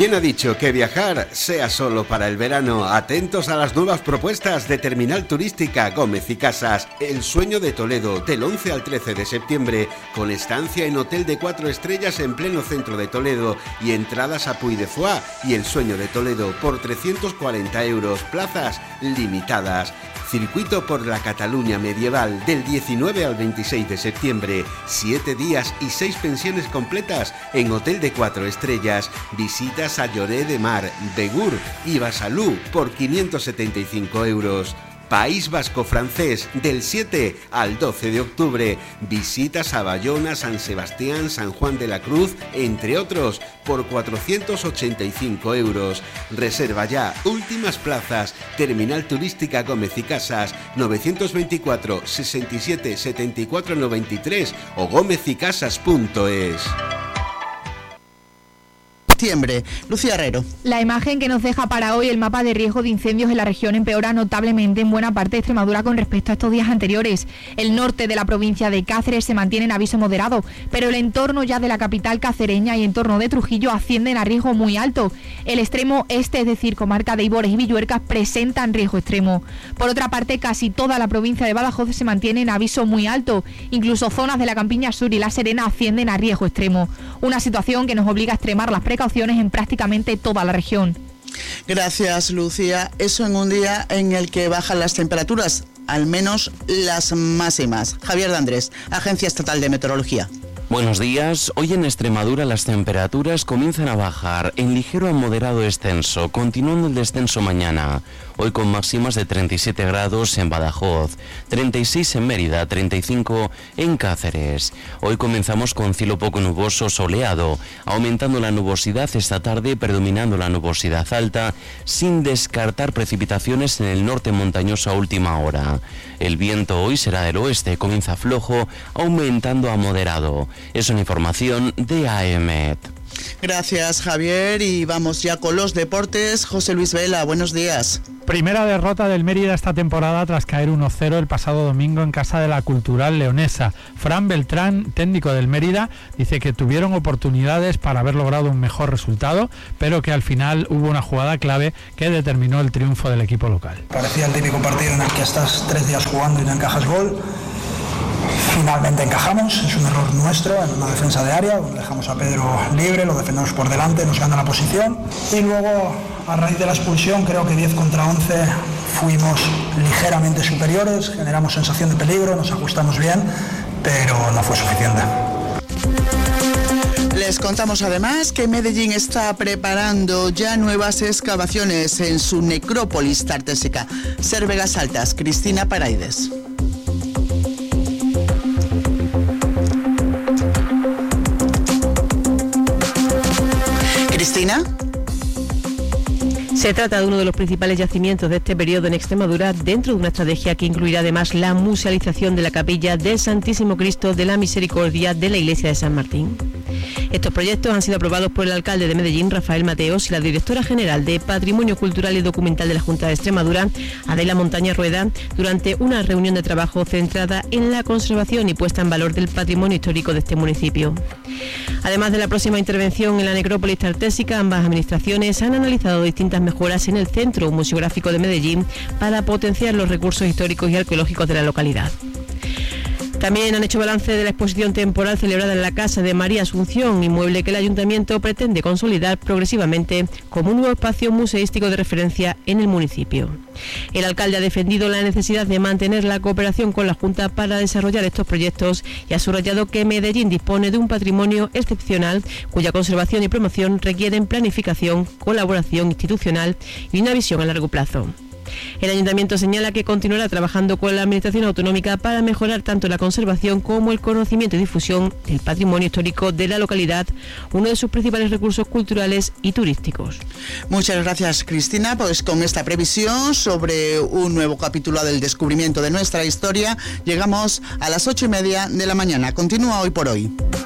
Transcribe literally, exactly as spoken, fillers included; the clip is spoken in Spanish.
¿Quién ha dicho que viajar sea solo para el verano? Atentos a las nuevas propuestas de Terminal Turística Gómez y Casas. El Sueño de Toledo, del once al trece de septiembre, con estancia en hotel de cuatro estrellas en pleno centro de Toledo y entradas a Puy de Foix. Y El Sueño de Toledo por trescientos cuarenta euros, plazas limitadas. Circuito por la Cataluña medieval del diecinueve al veintiséis de septiembre. Siete días y seis pensiones completas en hotel de cuatro estrellas. Visitas a Lloret de Mar, Begur y Basalú por quinientos setenta y cinco euros. País Vasco francés del siete al doce de octubre. Visitas a Bayona, San Sebastián, San Juan de la Cruz, entre otros, por cuatrocientos ochenta y cinco euros. Reserva ya, últimas plazas. Terminal Turística Gómez y Casas, novecientos veinticuatro, sesenta y siete, setenta y cuatro, noventa y tres o gómez y casas punto es. Lucía Herrero. La imagen que nos deja para hoy el mapa de riesgo de incendios en la región empeora notablemente en buena parte de Extremadura con respecto a estos días anteriores. El norte de la provincia de Cáceres se mantiene en aviso moderado, pero el entorno ya de la capital cacereña y entorno de Trujillo ascienden a riesgo muy alto. El extremo este, es decir, comarca de Ibores y Villuercas, presentan riesgo extremo. Por otra parte, casi toda la provincia de Badajoz se mantiene en aviso muy alto. Incluso zonas de la Campiña Sur y La Serena ascienden a riesgo extremo. Una situación que nos obliga a extremar las precauciones en prácticamente toda la región. Gracias, Lucía. Eso en un día en el que bajan las temperaturas, al menos las máximas. Javier de Andrés, Agencia Estatal de Meteorología. Buenos días. Hoy en Extremadura las temperaturas comienzan a bajar en ligero a moderado descenso, continuando el descenso mañana. Hoy con máximas de treinta y siete grados en Badajoz, treinta y seis en Mérida, treinta y cinco en Cáceres. Hoy comenzamos con cielo poco nuboso soleado, aumentando la nubosidad esta tarde, predominando la nubosidad alta, sin descartar precipitaciones en el norte montañoso a última hora. El viento hoy será del oeste, comienza flojo, aumentando a moderado. Es una información de A E M E T. Gracias, Javier, y vamos ya con los deportes. José Luis Vela, buenos días. Primera derrota del Mérida esta temporada tras caer uno cero el pasado domingo en casa de la Cultural Leonesa. Fran Beltrán, técnico del Mérida, dice que tuvieron oportunidades para haber logrado un mejor resultado, pero que al final hubo una jugada clave que determinó el triunfo del equipo local. Parecía el típico partido en el que estás tres días jugando y no encajas gol. Finalmente encajamos, es un error nuestro en una defensa de área, donde dejamos a Pedro libre, lo defendemos por delante, nos gana la posición y luego a raíz de la expulsión creo que diez contra once fuimos ligeramente superiores, generamos sensación de peligro, nos ajustamos bien, pero no fue suficiente. Les contamos además que Medellín está preparando ya nuevas excavaciones en su necrópolis tartésica. Ser Vegas Altas, Cristina Paraides. Cristina. Se trata de uno de los principales yacimientos de este periodo en Extremadura, dentro de una estrategia que incluirá además la musealización de la capilla del Santísimo Cristo de la Misericordia de la Iglesia de San Martín. Estos proyectos han sido aprobados por el alcalde de Medellín, Rafael Mateos, y la directora general de Patrimonio Cultural y Documental de la Junta de Extremadura, Adela Montaña Rueda, durante una reunión de trabajo centrada en la conservación y puesta en valor del patrimonio histórico de este municipio. Además de la próxima intervención en la necrópolis tartésica, ambas administraciones han analizado distintas mejoras en el Centro Museográfico de Medellín para potenciar los recursos históricos y arqueológicos de la localidad. También han hecho balance de la exposición temporal celebrada en la Casa de María Asunción, inmueble que el Ayuntamiento pretende consolidar progresivamente como un nuevo espacio museístico de referencia en el municipio. El alcalde ha defendido la necesidad de mantener la cooperación con la Junta para desarrollar estos proyectos y ha subrayado que Medellín dispone de un patrimonio excepcional cuya conservación y promoción requieren planificación, colaboración institucional y una visión a largo plazo. El Ayuntamiento señala que continuará trabajando con la Administración Autonómica para mejorar tanto la conservación como el conocimiento y difusión del patrimonio histórico de la localidad, uno de sus principales recursos culturales y turísticos. Muchas gracias, Cristina. Pues con esta previsión sobre un nuevo capítulo del descubrimiento de nuestra historia, llegamos a las ocho y media de la mañana. Continúa Hoy por Hoy.